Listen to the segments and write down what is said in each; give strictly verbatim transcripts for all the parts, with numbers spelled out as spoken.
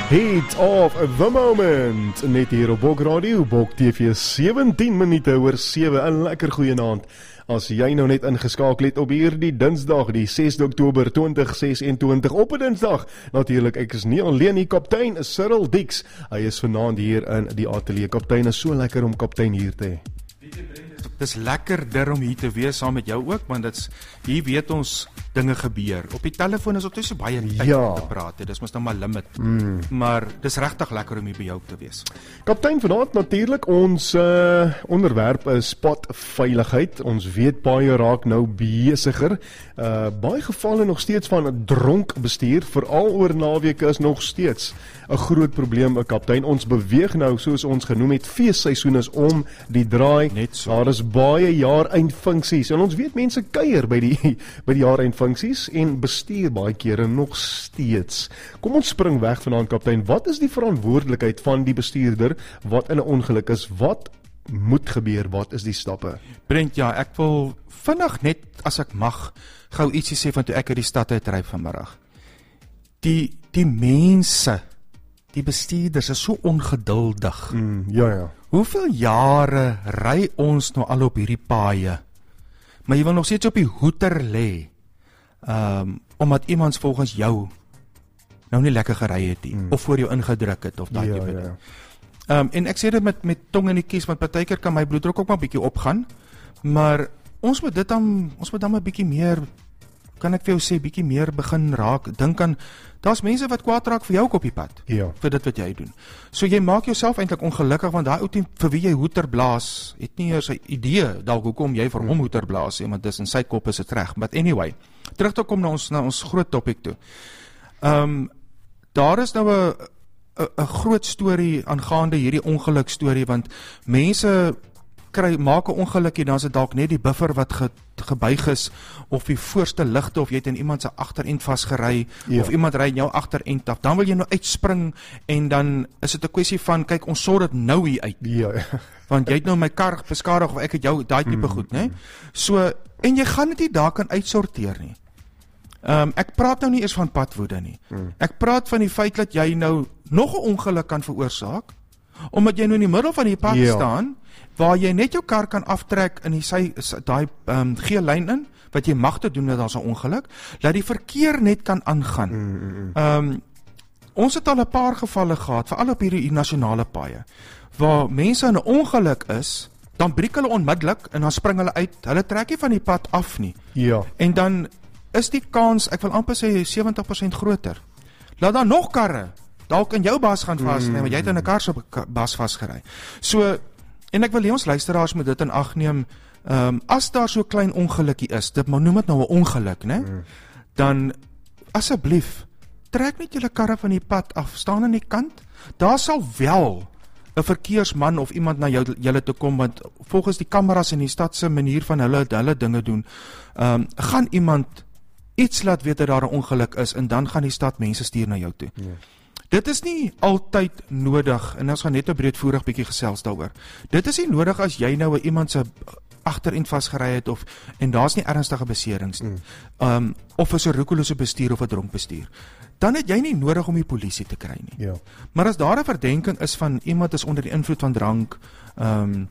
Heat of the moment, net hier op Bok Radio, Bok T V, sewentien minute oor sewe, 'n lekker goeie aand. As jy nou net ingeskakel het op hierdie Dinsdag, die sesde Oktober tweeduisend ses-en-twintig, op 'n Dinsdag, natuurlik, ek is nie alleen nie, kaptein is Cyril Dix, hy is vanaand hier in die ateljee. Kaptein, is so lekker om kaptein hier te hê. Dit is lekkerder om hier te wees saam met jou ook, want dit's, hier weet ons dinge gebeur. Op die telefoon is dit so baie tyd ja. om te praat, dis mos nou maar limit. Mm. Maar dis regtig lekker om hier by jou te wees. Kaptein, vanaand natuurlik, ons uh, onderwerp is padveiligheid. Ons weet baie raak nou besiger. Uh, baie gevalle nog steeds van dronk bestuur, veral oor naweke is nog steeds 'n groot probleem, 'n kaptein. Ons beweeg nou, soos ons genoem het, feesseisoen is om die draai. Net so. Daar is baie jaareindfunksies en ons weet mense kuier by die by die jaareindfunksies en bestuur baie kere nog steeds. Kom ons spring weg vanaand, kaptein. Wat is die verantwoordelikheid van die bestuurder wat in 'n ongeluk is? Wat moet gebeur? Wat is die stappe? Brent, ja, ek wil vinnig net, as ek mag, gou ietsie sê van toe ek uit die stad uitry vanmiddag. Die die mense, die bestuurders is so ongeduldig. Mm, ja, ja. Hoeveel jare ry ons nou al op hierdie paaie, maar jy wil nog steeds op die hoeter lê, um, omdat iemand volgens jou nou nie lekker gery het nie, mm. of voor jou ingedruk het, of daai ja, tipe ja. ding. Um, en ek sê dit met, met tong in die kies, want partykeer kan my bloeddruk ook maar bietjie opgaan, maar ons moet dit dan, ons moet dan maar bietjie meer, kan ek vir jou sê, bietjie meer begin raak, dink aan, daar's mense wat kwaad raak vir jou ook op die pad, ja. vir dit wat jy doen. So jy maak jouself eintlik ongelukkig, want daai ou team vir wie jy hoeter blaas, het nie eers 'n idee dalk hoekom jy vir hom hoeter blaas, want dis in sy kop is dit reg. But anyway, terug te kom na ons na ons groot topik toe. Ehm um, daar is nou 'n 'n 'n groot storie aangaande hierdie ongeluk storie, want mense kry maak 'n ongeluk en dan is dit dalk net die buffer wat ge, gebuig is, of die voorste ligte, of jy het in iemand se agterend vasgery, ja. of iemand ry in jou agterend af, dan wil jy nou uitspring, en dan is dit 'n kwessie van, kyk, ons sort dit nou hier uit, Ja. want jy het nou my kar beskadig, of ek het jou, daai tipe mm. goed, né? So, en jy gaan dit nie daar kan uitsorteer nie. Um, ek praat nou nie eers van padwoede nie. Mm. Ek praat van die feit dat jy nou nog 'n ongeluk kan veroorsaak, omdat jy nou in die middel van die pad ja. staan, waar jy net jou kar kan aftrek in die sy daai um, geel lyn in, wat jy mag te doen met daar's 'n ongeluk, dat die verkeer net kan aangaan. Mm, mm, mm. Um, ons het al 'n paar gevalle gehad, veral op hierdie nasionale paaie, waar mense in 'n ongeluk is, dan breek hulle onmiddellik en dan spring hulle uit. Hulle trek nie van die pad af nie. Ja. En dan is die kans, ek wil amper sê sewentig persent groter. Laat dan nog karre dalk in jou bas gaan vasry, mm. want jy het in 'n kar se bas vasgery. So, en ek wil hê ons luisteraars moet dit in ag neem, um, as daar so klein ongelukkie is, dit maar noem dit nou 'n ongeluk, né? Mm. Dan asseblief trek net julle karre van die pad af, staan aan die kant. Daar sal wel 'n verkeersman of iemand na jou julle toe kom, want volgens die kameras in die stad se manier van hulle hulle dinge doen, um, gaan iemand iets laat weet dat daar 'n ongeluk is, en dan gaan die stad mense stuur na jou toe. Ja. Dit is nie altyd nodig, en ons gaan net 'n breedvoerig bietjie gesels daaroor. Dit is nie nodig as jy nou iemand se agterend vasgery het, of en daar's nie ernstige beserings nie. Mm. Um, of is 'n roekelose bestuur of 'n dronk bestuur. Dan het jy nie nodig om die polisie te kry nie. Ja. Maar as daar 'n verdenking is van iemand is onder die invloed van drank, um,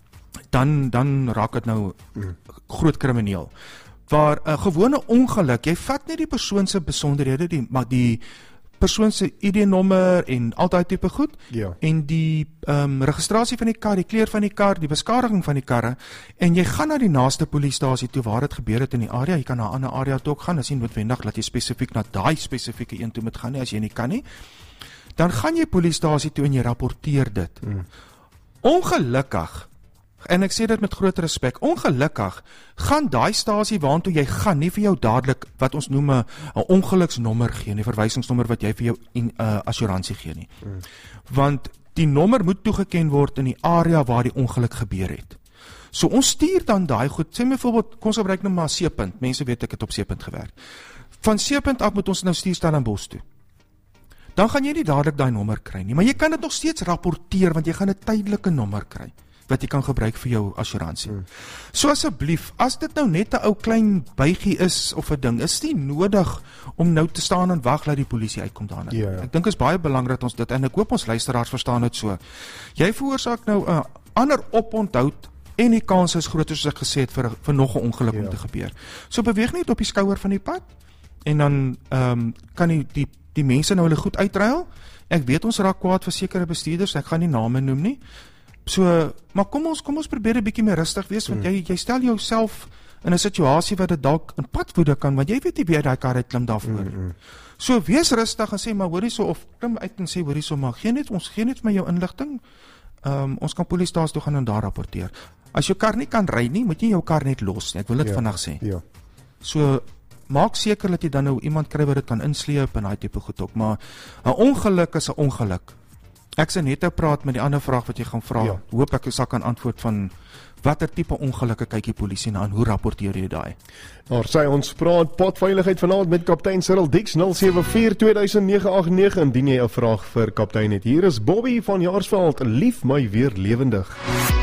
dan dan raak dit nou mm. groot krimineel. Waar 'n gewone ongeluk, jy vat net die persoon se besonderhede, die maar die persoon se I D-nommer en al daai tipe goed, ja. en die um, registrasie van die kar, die kleur van die kar, die beskadiging van die karre, en jy gaan na die naaste polisiestasie toe waar dit gebeur het in die area. Jy kan na 'n ander area toe ook gaan, is nie noodwendig dat jy spesifiek na daai spesifieke een toe moet gaan nie, as jy nie kan nie. Dan gaan jy polisiestasie toe en jy rapporteer dit. Mm. Ongelukkig, en ek sê dit met groot respek, ongelukkig gaan daai stasie waartoe jy gaan nie vir jou dadelik wat ons noem 'n ongeluksnommer gee, 'n verwysingsnommer wat jy vir jou in uh, assuransie gee nie. Mm. Want die nommer moet toegeken word in die area waar die ongeluk gebeur het. So ons stuur dan daai goed, sê byvoorbeeld, kom ons gebruik nou maar C-punt. Mense weet ek het op C-punt gewerk. Van C-punt af moet ons nou stuur Stellenbosch toe. Dan gaan jy nie dadelik daai nommer kry nie, maar jy kan dit nog steeds rapporteer, want jy gaan 'n tydelike nommer kry. wat jy kan gebruik vir jou assuransie. Hmm. So asseblief, as dit nou net 'n ou klein bygie is of 'n ding, is nie nodig om nou te staan en wag dat die polisie uitkom daarna. Ja, ja. Ek dink is baie belangrik dat ons dit, en ek hoop ons luisteraars verstaan dit so. Jy veroorsaak nou 'n ander oponthoud en die kans is groter, soos ek gesê het, vir, vir nog 'n ongeluk ja. om te gebeur. So beweeg net op die skouer van die pad en dan um, kan die, die, die mense nou hulle goed uitruil. Ek weet ons raak kwaad vir sekere bestuurders, ek gaan nie name noem nie. So, maar kom ons kom ons probeer 'n bietjie meer rustig wees, want mm. jy jy stel jouself in 'n situasie wat dit dalk in padwoede kan, want jy weet nie wie daai kar uit klim daarvoor. Mm -hmm. So wees rustig en sê maar hoorie so, of klim uit en sê hoorie so, maar gee net ons gee net vir my jou inligting. Um, ons kan polisiestasie toe gaan en daar rapporteer. As jou kar nie kan ry nie, moet jy jou kar net los nie. Ek wil dit ja, vandag sê. Ja. So maak seker dat jy dan nou iemand kry wat dit kan insleep en daai tipe goed ook, maar 'n ongeluk is 'n ongeluk. Ek sê net nou praat met die ander vraag wat jy gaan vra. Ja. Hoop ek sal kan antwoord van watter tipe ongelukke kyk die polisie na en hoe rapporteer jy daai? Daar sê ons praat padveiligheid vanaand met kaptein Cyril Dix nul sewe vier twee nege agt nege indien jy 'n vraag vir kaptein het. Hier is Bobby van Jaarsveld, lief my weer lewendig.